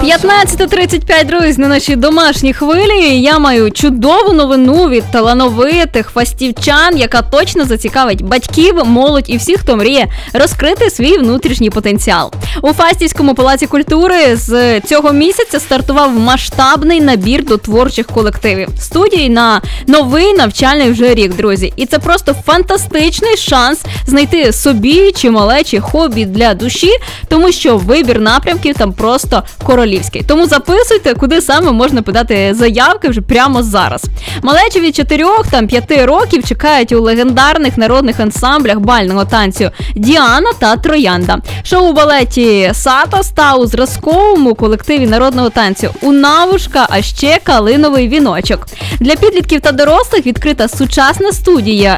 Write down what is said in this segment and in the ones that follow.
15:35, друзі, на нашій домашній хвилі. Я маю чудову новину від талановитих фастівчан, яка точно зацікавить батьків, молодь і всіх, хто мріє розкрити свій внутрішній потенціал. У Фастівському палаці культури з цього місяця стартував масштабний набір до творчих колективів. Студії на новий навчальний вже рік, друзі. І це просто фантастичний шанс знайти собі чи малечі хобі для душі, тому що вибір напрямків там просто королівський. Тому записуйте, куди саме можна подати заявки вже прямо зараз. Малечі від 4-5 років чекають у легендарних народних ансамблях бального танцю «Діана» та «Троянда». Шоу-балеті «Сатос» та у зразковому колективі народного танцю «Унавушка», а ще «Калиновий віночок». Для підлітків та дорослих відкрита сучасна студія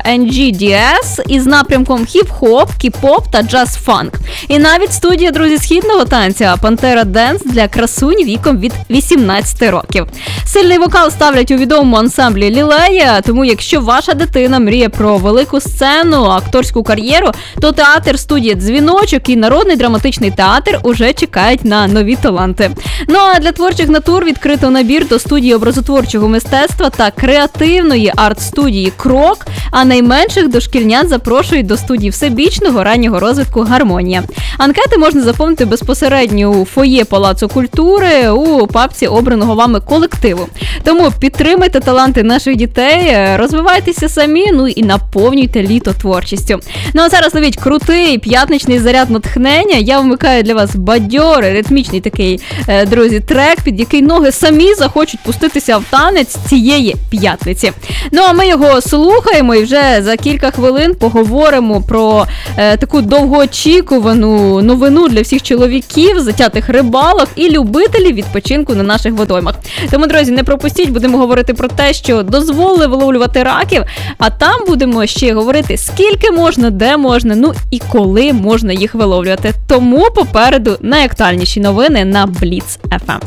NGDS із напрямком хіп-хоп, кіп-поп та джаз-фанк. І навіть студія, друзі, східного танця «Пантера Денс» для красунь віком від 18 років. Сильний вокал ставлять у відомому ансамблі «Лілея», тому якщо ваша дитина мріє про велику сцену, акторську кар'єру, то театр студії «Дзвіночок» і Народний драматичний театр уже чекають на нові таланти. Ну а для творчих натур відкрито набір до студії образотворчого мистецтва та креативної арт-студії «Крок», а найменших дошкільнят запрошують до студії всебічного раннього розвитку «Гармонія». Анкети можна заповнити безпосередньо у фоє Палацу культури у папці обраного вами колективу. Тому підтримайте таланти наших дітей, розвивайтеся самі, ну і наповнюйте літо творчістю. Ну а зараз ловіть крутий п'ятничний заряд натхнення. Я вмикаю для вас бадьорий, ритмічний такий, друзі, трек, під який ноги самі захочуть пуститися в танець цієї п'ятниці. Ну а ми його слухаємо і вже за кілька хвилин поговоримо про таку довгоочікувану новину для всіх чоловіків, затятих рибалок і любителів відпочинку на наших водоймах. Тому, друзі, не пропустіть, будемо говорити про те, що дозволили виловлювати раків, а там будемо ще говорити, скільки можна, де можна, ну і коли можна їх виловлювати. Тому попереду найактуальніші новини на Бліц FM.